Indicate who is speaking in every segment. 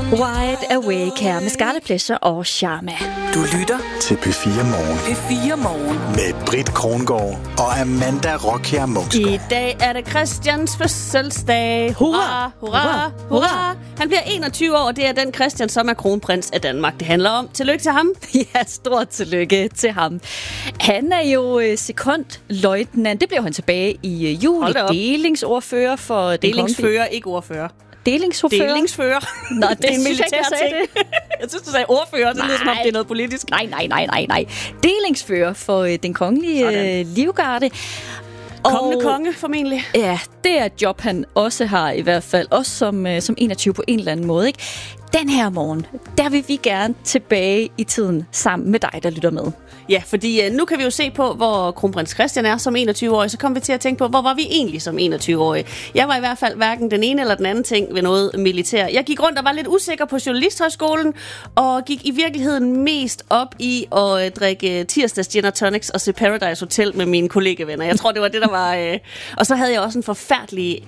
Speaker 1: Wide Awake her med Scarlet Pleasure og Sharma.
Speaker 2: Du lytter
Speaker 3: til P4 Morgen.
Speaker 2: P4 Morgen
Speaker 3: Med Britt Krongård og Amanda Rockjær Munksgaard.
Speaker 4: I dag er det Christians fødselsdag. Hurra, hurra, hurra. Han bliver 21 år, og det er den Christian, som er kronprins af Danmark. Det handler om. Tillykke til ham.
Speaker 1: Ja, stort tillykke til ham. Han er jo sekondløjtnant. Det blev han tilbage i juli. Delingsordfører for
Speaker 4: Delingsfører, ikke ordfører.
Speaker 1: Delingsfører? Nå, det er en militær ting.
Speaker 4: Jeg synes, du sagde ordfører. Det lyder som om, det er noget politisk.
Speaker 1: Nej. Delingsfører for den kongelige livgarde.
Speaker 4: Kommende konge, formentlig.
Speaker 1: Ja, det er et job, han også har i hvert fald. Også som 21 på en eller anden måde, ikke? Den her morgen, der vil vi gerne tilbage i tiden sammen med dig, der lytter med.
Speaker 4: Ja, fordi nu kan vi jo se på, hvor kronprins Christian er som 21-årig. Så kommer vi til at tænke på, hvor var vi egentlig som 21-årig? Jeg var i hvert fald hverken den ene eller den anden ting ved noget militær. Jeg gik rundt og var lidt usikker på journalisthøjskolen, og gik i virkeligheden mest op i at drikke tirsdags gin og tonics og se Paradise Hotel med mine kollegavenner. Jeg tror, det var det, der var... Og så havde jeg også en forfærdelig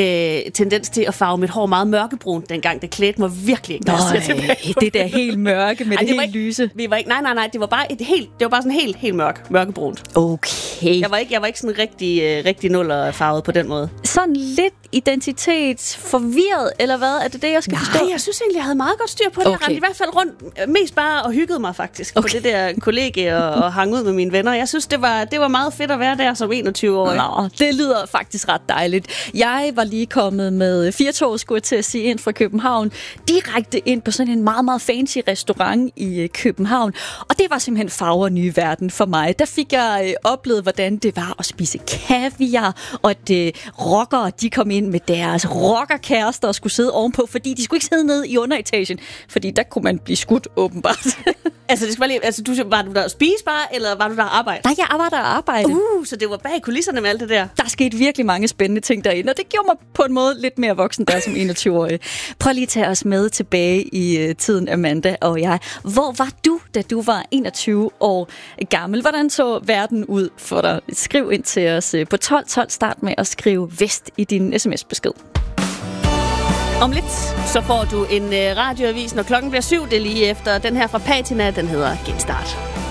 Speaker 4: tendens til at farve mit hår meget mørkebrunt dengang. Det klædte mig virkelig ikke.
Speaker 1: Det der helt mørke med det helt lyse.
Speaker 4: Vi var ikke, nej, det var bare sådan helt mørkebrunt.
Speaker 1: Okay.
Speaker 4: Jeg var ikke sådan rigtig nullerfarvet på den måde.
Speaker 1: Sådan lidt identitetsforvirret, eller hvad? Er det jeg skal forstå?
Speaker 4: Nej, jeg synes egentlig, jeg havde meget godt styr på det. Okay. Jeg rendte i hvert fald rundt mest bare og hyggede mig faktisk på det der kollegie og hang ud med mine venner. Jeg synes, det var meget fedt at være der som 21-årig.
Speaker 1: Nå, det lyder faktisk ret dejligt. Jeg var lige kommet med 4-tog, skulle jeg til at sige, ind fra København, direkte ind på sådan en meget, meget fancy restaurant i København. Og det var simpelthen farver nye verden for mig. Der fik jeg oplevet, hvordan det var at spise kaviar, og at rockere, de kom ind med deres rockerkærester og skulle sidde ovenpå, fordi de skulle ikke sidde nede i underetagen, fordi der kunne man blive skudt åbenbart.
Speaker 4: Altså, det skal bare lige, var du der at spise bare, eller var du der at arbejde?
Speaker 1: Nej, jeg arbejder og arbejde.
Speaker 4: Så det var bag kulisserne med alt det der?
Speaker 1: Der skete virkelig mange spændende ting derinde, og det gjorde mig på en måde lidt mere voksen der som 21-årig. Prøv lige at tage os med tilbage i tiden, Amanda og jeg. Hvor var du, da du var 21 år gammel? Hvordan så verden ud for dig? Skriv ind til os på 1212. Start med at skrive vest i din sms-besked.
Speaker 4: Om lidt, så får du en radioavis, når klokken bliver 7. Det lige efter den her fra Patina, den hedder Genstart.